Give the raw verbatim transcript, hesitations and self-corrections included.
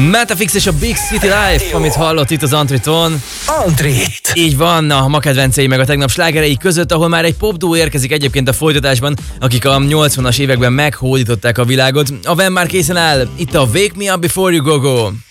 Metafix és a Big City Life, amit hallott itt az Antriton. Antrit! Így van, a ma kedvencei meg a tegnap slágerei között, ahol már egy popduó érkezik egyébként a folytatásban, akik a nyolcvanas években meghódították a világot. A Van már készen áll, itt a Wake Me Up Before You Go Go.